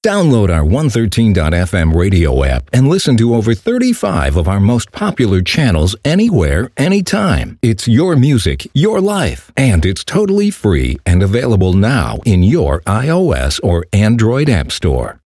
Download our 113.fm radio app and listen to over 35 of our most popular channels anywhere, anytime. It's your music, your life, and it's totally free and available now in your iOS or Android app store.